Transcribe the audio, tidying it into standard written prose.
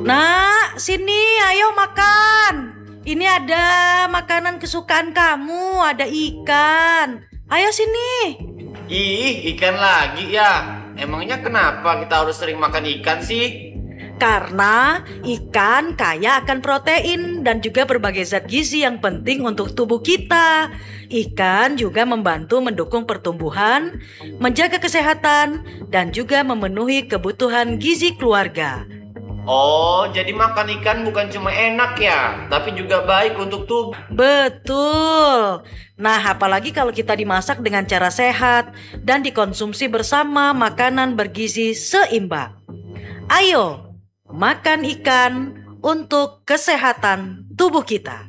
Nak, sini, ayo makan. Ini ada makanan kesukaan kamu, ada ikan. Ayo sini. Ih, ikan lagi ya. Emangnya kenapa kita harus sering makan ikan sih? Karena ikan kaya akan protein dan juga berbagai zat gizi yang penting untuk tubuh kita. Ikan juga membantu mendukung pertumbuhan, menjaga kesehatan, dan juga memenuhi kebutuhan gizi keluarga. Oh, jadi makan ikan bukan cuma enak ya, tapi juga baik untuk tubuh. Betul. Nah, apalagi kalau kita dimasak dengan cara sehat dan dikonsumsi bersama makanan bergizi seimbang. Ayo, makan ikan untuk kesehatan tubuh kita.